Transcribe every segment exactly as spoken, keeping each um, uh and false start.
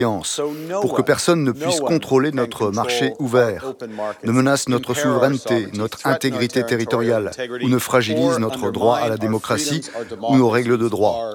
pour que personne ne puisse contrôler notre marché ouvert, ne menace notre souveraineté, notre intégrité territoriale ou ne fragilise notre droit à la démocratie ou nos règles de droit.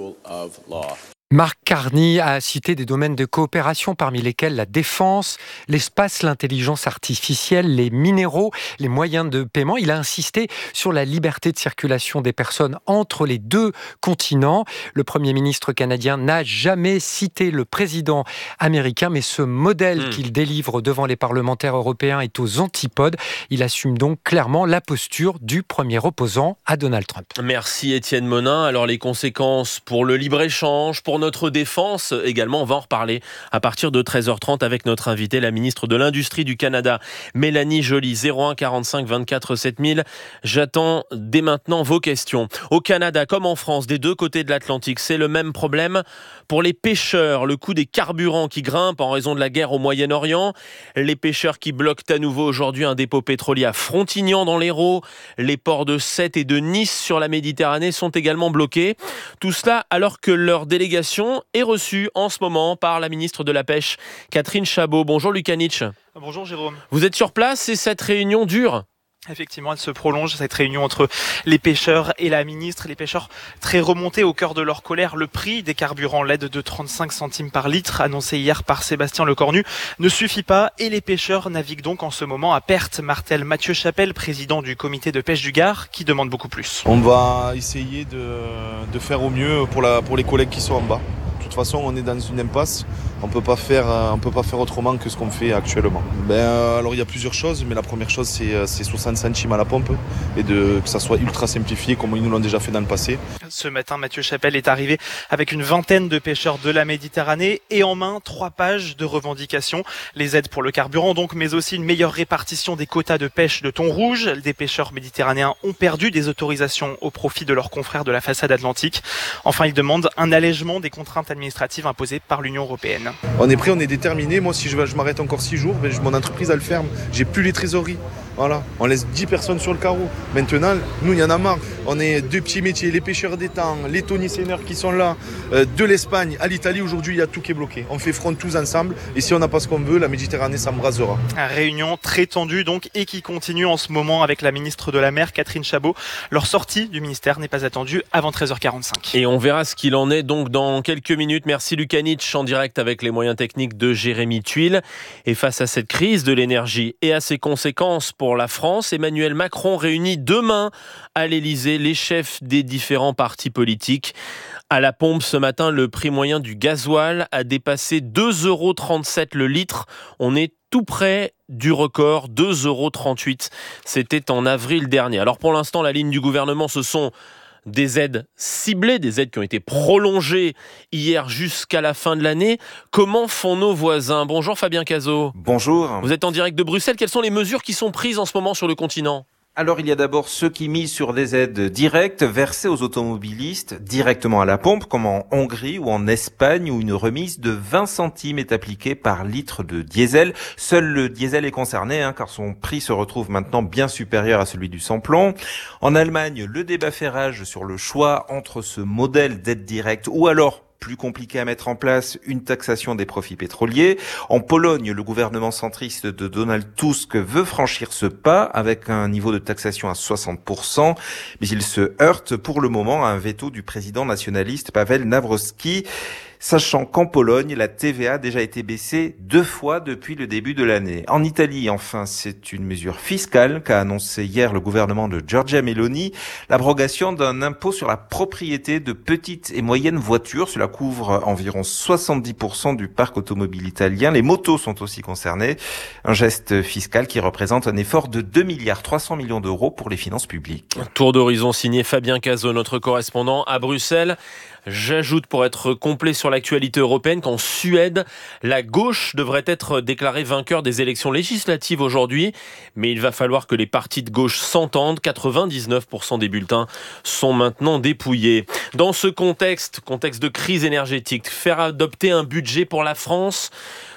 Mark Carney a cité des domaines de coopération parmi lesquels la défense, l'espace, l'intelligence artificielle, les minéraux, les moyens de paiement. Il a insisté sur la liberté de circulation des personnes entre les deux continents. Le Premier ministre canadien n'a jamais cité le président américain, mais ce modèle mmh. qu'il délivre devant les parlementaires européens est aux antipodes. Il assume donc clairement la posture du premier opposant à Donald Trump. Merci Étienne Monin. Alors les conséquences pour le libre-échange, pour notre défense également, on va en reparler à partir de treize heures trente avec notre invitée, la ministre de l'Industrie du Canada, Mélanie Joly. zéro un quarante-cinq vingt-quatre sept mille. J'attends dès maintenant vos questions. Au Canada, comme en France, des deux côtés de l'Atlantique, c'est le même problème pour les pêcheurs. Le coût des carburants qui grimpe en raison de la guerre au Moyen-Orient. Les pêcheurs qui bloquent à nouveau aujourd'hui un dépôt pétrolier à Frontignan dans l'Hérault. Les ports de Sète et de Nice sur la Méditerranée sont également bloqués. Tout cela alors que leur délégation est reçue en ce moment par la ministre de la Pêche, Catherine Chabot. Bonjour Lukanich. Bonjour Jérôme. Vous êtes sur place et cette réunion dure ? Effectivement, elle se prolonge, cette réunion entre les pêcheurs et la ministre. Les pêcheurs très remontés au cœur de leur colère. Le prix des carburants, l'aide de trente-cinq centimes par litre, annoncé hier par Sébastien Lecornu, ne suffit pas et les pêcheurs naviguent donc en ce moment à perte. Martel Mathieu Chapelle, président du comité de pêche du Gard, qui demande beaucoup plus. On va essayer de, de faire au mieux pour, la, pour les collègues qui sont en bas. De toute façon, on est dans une impasse. On peut pas faire, on peut pas faire autrement que ce qu'on fait actuellement. Ben, alors il y a plusieurs choses, mais la première chose c'est, c'est soixante centimes à la pompe et de, que ça soit ultra simplifié comme ils nous l'ont déjà fait dans le passé. Ce matin, Mathieu Chapelle est arrivé avec une vingtaine de pêcheurs de la Méditerranée et en main trois pages de revendications. Les aides pour le carburant donc, mais aussi une meilleure répartition des quotas de pêche de thon rouge. Des pêcheurs méditerranéens ont perdu des autorisations au profit de leurs confrères de la façade atlantique. Enfin, ils demandent un allègement des contraintes administratives imposées par l'Union européenne. On est prêt, on est déterminé. Moi, si je, je m'arrête encore six jours, ben, mon entreprise, elle ferme. J'ai plus les trésoreries. Voilà, on laisse dix personnes sur le carreau. Maintenant, nous, il y en a marre. On est deux petits métiers, les pêcheurs d'étang, les tonniers-seineurs qui sont là, euh, de l'Espagne à l'Italie. Aujourd'hui, il y a tout qui est bloqué. On fait front tous ensemble. Et si on n'a pas ce qu'on veut, la Méditerranée s'embrasera. Réunion très tendue donc et qui continue en ce moment avec la ministre de la Mer, Catherine Chabot. Leur sortie du ministère n'est pas attendue avant treize heures quarante-cinq. Et on verra ce qu'il en est donc dans quelques minutes. Merci Lukanich en direct avec les moyens techniques de Jérémy Tuile. Et face à cette crise de l'énergie et à ses conséquences pour Pour la France, Emmanuel Macron réunit demain à l'Élysée les chefs des différents partis politiques. À la pompe ce matin, le prix moyen du gasoil a dépassé deux euros trente-sept le litre. On est tout près du record, deux euros trente-huit. C'était en avril dernier. Alors pour l'instant, la ligne du gouvernement, ce sont des aides ciblées, des aides qui ont été prolongées hier jusqu'à la fin de l'année. Comment font nos voisins ? Bonjour Fabien Cazot. Bonjour. Vous êtes en direct de Bruxelles. Quelles sont les mesures qui sont prises en ce moment sur le continent ? Alors il y a d'abord ceux qui misent sur des aides directes versées aux automobilistes directement à la pompe, comme en Hongrie ou en Espagne, où une remise de vingt centimes est appliquée par litre de diesel. Seul le diesel est concerné, hein, car son prix se retrouve maintenant bien supérieur à celui du sans-plomb. En Allemagne, le débat fait rage sur le choix entre ce modèle d'aide directe ou alors plus compliqué à mettre en place, une taxation des profits pétroliers. En Pologne, le gouvernement centriste de Donald Tusk veut franchir ce pas avec un niveau de taxation à soixante pour cent, mais il se heurte pour le moment à un veto du président nationaliste Paweł Nawrocki. Sachant qu'en Pologne, la T V A a déjà été baissée deux fois depuis le début de l'année. En Italie, enfin, c'est une mesure fiscale qu'a annoncé hier le gouvernement de Giorgia Meloni, l'abrogation d'un impôt sur la propriété de petites et moyennes voitures. Cela couvre environ soixante-dix pour cent du parc automobile italien. Les motos sont aussi concernées. Un geste fiscal qui représente un effort de deux milliards trois cents millions d'euros pour les finances publiques. Tour d'horizon signé Fabien Cazot, notre correspondant à Bruxelles. J'ajoute pour être complet sur l'actualité européenne qu'en Suède, la gauche devrait être déclarée vainqueur des élections législatives aujourd'hui. Mais il va falloir que les partis de gauche s'entendent. quatre-vingt-dix-neuf pour cent des bulletins sont maintenant dépouillés. Dans ce contexte, contexte de crise énergétique, faire adopter un budget pour la France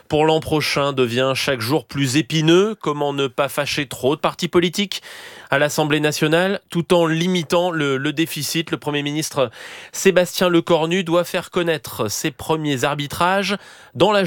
pour l'an prochain devient chaque jour plus épineux. Comment ne pas fâcher trop de partis politiques à l'Assemblée nationale tout en limitant le, le déficit? Le Premier ministre Sébastien Lecornu doit faire connaître ses premiers arbitrages dans la